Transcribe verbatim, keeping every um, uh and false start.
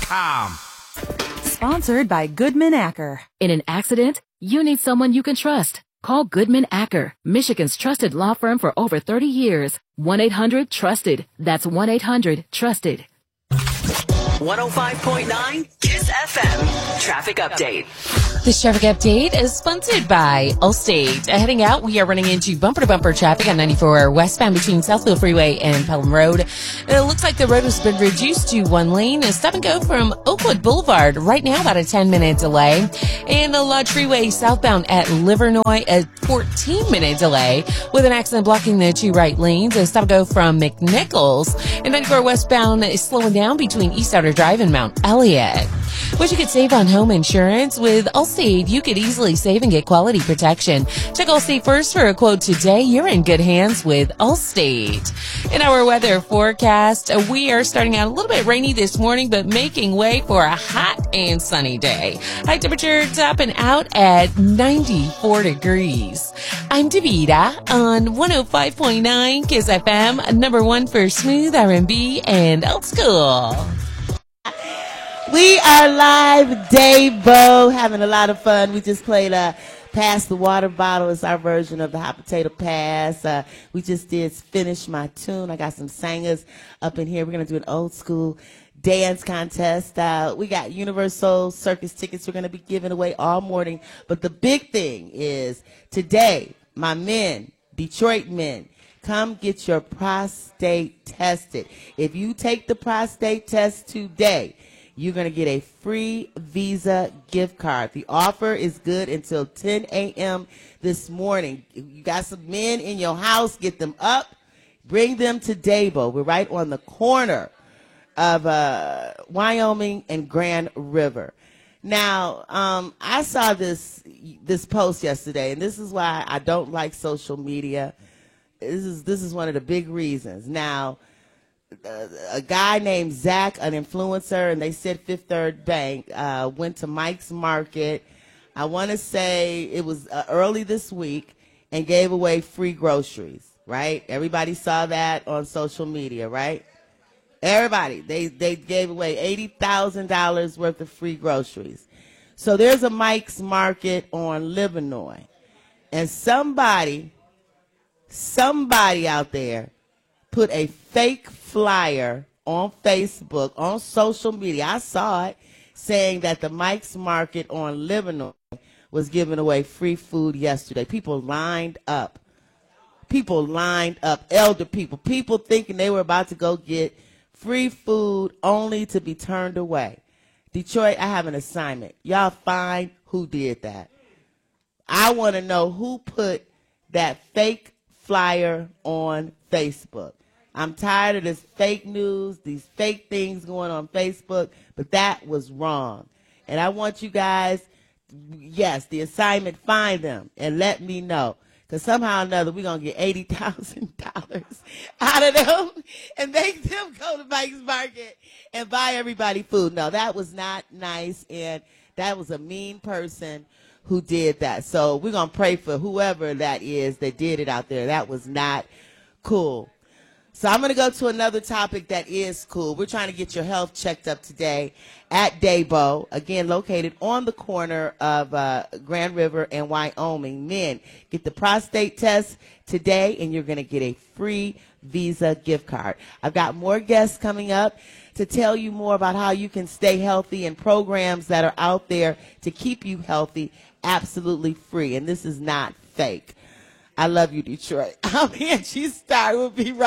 com. Sponsored by Goodman Acker. In an accident, you need someone you can trust. Call Goodman Acker, Michigan's trusted law firm for over thirty years. one eight hundred trusted. That's one eight hundred trusted. one oh five point nine KISS F M. Traffic update. This traffic update is sponsored by Allstate. Uh, heading out, we are running into bumper-to-bumper traffic on ninety-four westbound between Southfield Freeway and Pelham Road. It looks like the road has been reduced to one lane. A stop and go from Oakwood Boulevard. Right now, about a ten-minute delay. And the Lodge Freeway southbound at Livernois, a fourteen-minute delay with an accident blocking the two right lanes. A stop and go from McNichols. And ninety-four westbound is slowing down between East Outer Drive and Mount Elliott. Wish you could save on home insurance? With Allstate, you could easily save and get quality protection. Check Allstate first for a quote today. You're in good hands with Allstate. In our weather forecast, we are starting out a little bit rainy this morning, but making way for a hot and sunny day. High temperature topping out at ninety-four degrees. I'm Davida on one oh five point nine KISS F M, number one for smooth R and B and old school. We are live, Daybo, having a lot of fun. We just played uh, Pass the Water Bottle. It's our version of the Hot Potato Pass. Uh, we just did Finish My Tune. I got some singers up in here. We're going to do an old school dance contest. Uh, we got Universal Circus tickets we're going to be giving away all morning. But the big thing is today, my men, Detroit men, come get your prostate tested. If you take the prostate test today, you're going to get a free Visa gift card. The offer is good until ten a.m. this morning. If you got some men in your house, get them up, bring them to Daybo. We're right on the corner of uh, Wyoming and Grand River. Now, um, I saw this this post yesterday, and this is why I don't like social media. This is this is one of the big reasons. Now, Uh, a guy named Zach, an influencer, and they said Fifth Third Bank, uh, went to Mike's Market. I want to say it was uh, early this week and gave away free groceries, right? Everybody saw that on social media, right? Everybody. They, they gave away eighty thousand dollars worth of free groceries. So there's a Mike's Market on Livernois. And somebody, somebody out there put a fake flyer on Facebook, on social media. I saw it, saying that the Mike's Market on Livernois was giving away free food yesterday. People lined up. People lined up. Elder people. People thinking they were about to go get free food only to be turned away. Detroit, I have an assignment. Y'all find who did that. I want to know who put that fake flyer on Facebook. I'm tired of this fake news, these fake things going on Facebook, but that was wrong. And I want you guys, yes, the assignment, find them and let me know. Because somehow or another, we're going to get eighty thousand dollars out of them and make them go to Mike's Market and buy everybody food. No, that was not nice, and that was a mean person who did that. So we're going to pray for whoever that is that did it out there. That was not cool. So I'm going to go to another topic that is cool. We're trying to get your health checked up today at Daybo, again, located on the corner of uh, Grand River and Wyoming. Men, get the prostate test today, and you're going to get a free Visa gift card. I've got more guests coming up to tell you more about how you can stay healthy and programs that are out there to keep you healthy absolutely free. And this is not fake. I love you, Detroit. I'm Angie Starr. We'll be right